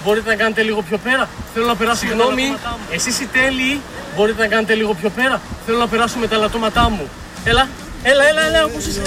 μπορείτε να κάνετε λίγο πιο πέρα. Θέλω να περάσω με τα λατώματά μου. Εσείς οι τέλειοι, μπορείτε να κάνετε λίγο πιο πέρα. Θέλω να περάσω με τα λατώματά μου. Έλα, όπως είσαι.